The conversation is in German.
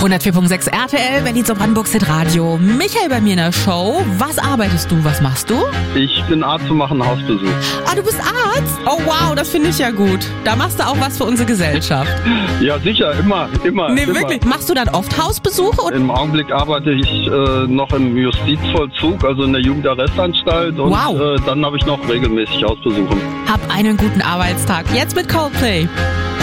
104.6 RTL, Berlin zur Brandenburg Hit Radio. Michael bei mir in der Show. Was arbeitest du? Was machst du? Ich bin Arzt und mache einen Hausbesuch. Ah, du bist Arzt? Oh wow, das finde ich ja gut. Da machst du auch was für unsere Gesellschaft. Ja, sicher, immer. Nee, immer. wirklich. Machst du dann oft Hausbesuche? Oder? Im Augenblick arbeite ich noch im Justizvollzug, also in der Jugendarrestanstalt. Und Wow. dann habe ich noch regelmäßig Hausbesuche. Hab einen guten Arbeitstag. Jetzt mit Coldplay.